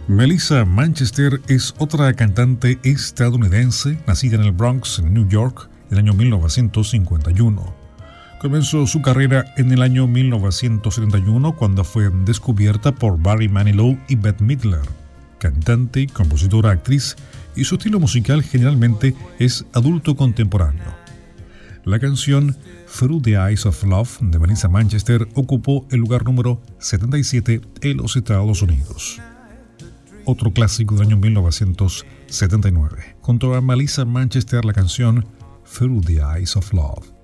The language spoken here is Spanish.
Melissa Manchester es otra cantante estadounidense nacida en el Bronx, New York, en el año 1951. Comenzó su carrera en el año 1971 cuando fue descubierta por Barry Manilow y Bette Midler, cantante, compositora, actriz, y su estilo musical generalmente es adulto contemporáneo. La canción Through the Eyes of Love de Melissa Manchester ocupó el lugar número 77 en los Estados Unidos. Otro clásico del año 1979. Junto a Melissa Manchester, la canción Through the Eyes of Love.